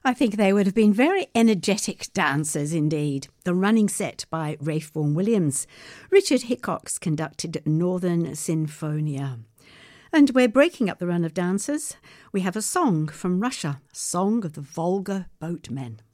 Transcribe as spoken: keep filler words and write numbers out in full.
I think they would have been very energetic dancers indeed. The Running Set by Ralph Vaughan Williams. Richard Hickox conducted Northern Sinfonia. And we're breaking up the run of dancers. We have a song from Russia, Song of the Volga Boatmen.